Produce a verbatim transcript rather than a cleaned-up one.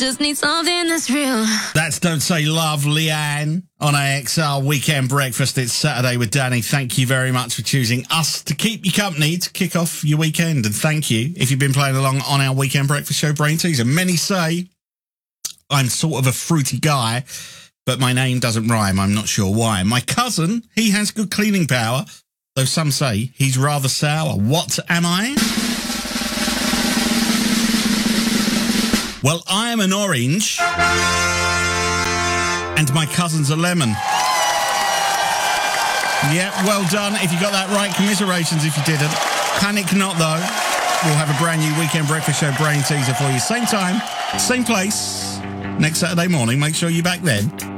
Just need something that's real. That's Don't Say Love, Leanne, on A X R Weekend Breakfast. It's Saturday with Danny. Thank you very much for choosing us to keep you company, to kick off your weekend. And thank you if you've been playing along on our Weekend Breakfast show, Brain Teaser. Many say I'm sort of a fruity guy, but my name doesn't rhyme. I'm not sure why. My cousin, he has good cleaning power, though some say he's rather sour. What am I? Well, I am an orange, and my cousin's a lemon. Yeah, well done. If you got that right, commiserations if you didn't. Panic not, though. We'll have a brand new Weekend Breakfast Show Brain Teaser for you. Same time, same place, next Saturday morning. Make sure you're back then.